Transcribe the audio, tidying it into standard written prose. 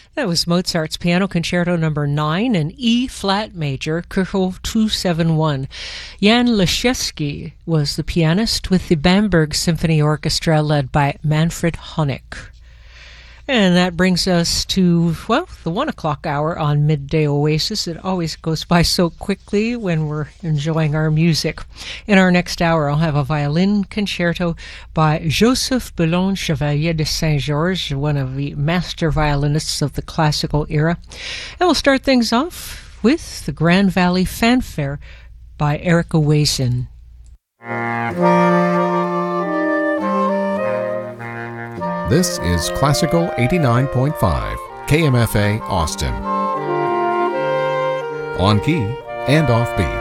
That was Mozart's Piano Concerto Number 9 in E-flat major, Kirchhoff 271. Jan Leszewski was the pianist with the Bamberg Symphony Orchestra led by Manfred Honeck. And that brings us to, well, the 1 o'clock hour on Midday Oasis. It always goes by so quickly when we're enjoying our music. In our next hour, I'll have a violin concerto by Joseph Boulogne Chevalier de Saint-Georges, one of the master violinists of the classical era. And we'll start things off with the Grand Valley Fanfare by Erica Wason. This is Classical 89.5, KMFA Austin. On key and off beat.